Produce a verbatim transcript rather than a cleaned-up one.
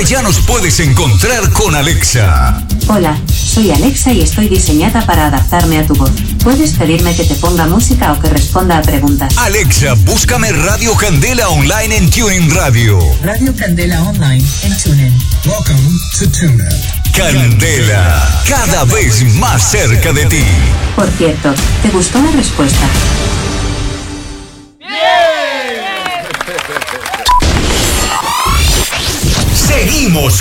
Ahora ya nos puedes encontrar con Alexa. Hola, soy Alexa y estoy diseñada para adaptarme a tu voz. ¿Puedes pedirme que te ponga música o que responda a preguntas? Alexa, búscame Radio Candela Online en TuneIn Radio. Radio Candela Online en TuneIn. Welcome to TuneIn. Candela, cada vez más cerca de ti. Por cierto, ¿te gustó la respuesta? Seguimos